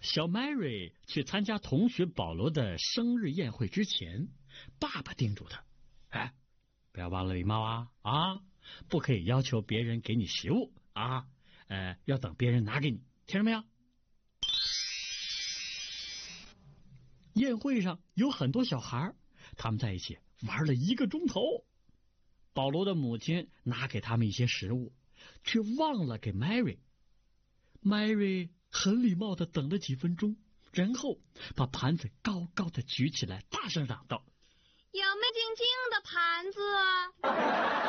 小 Mary 去参加同学保罗的生日宴会之前，爸爸叮嘱他：哎，不要忘了礼貌啊，不可以要求别人给你食物啊，要等别人拿给你，听着没有？宴会上有很多小孩，他们在一起玩了1个钟头。保罗的母亲拿给他们一些食物，却忘了给 Mary。Mary 很礼貌的等了几分钟，然后把盘子高高的举起来，大声嚷道： 有没净净的盘子？